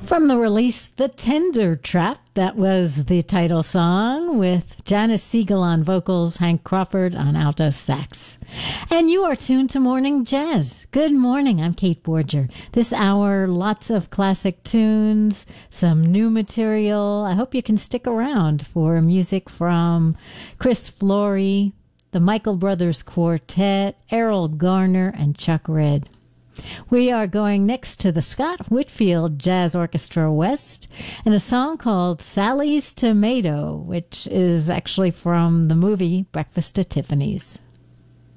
From the release The Tender Trap, that was the title song with Janice Siegel on vocals, Hank Crawford on alto sax. And you are tuned to Morning Jazz. Good morning, I'm Kate Borger. This hour, lots of classic tunes, some new material. I hope you can stick around for music from Chris Flory, the Michael Brothers Quartet, Errol Garner, and Chuck Red. We are going next to the Scott Whitfield Jazz Orchestra West and a song called Sally's Tomato, which is actually from the movie Breakfast at Tiffany's.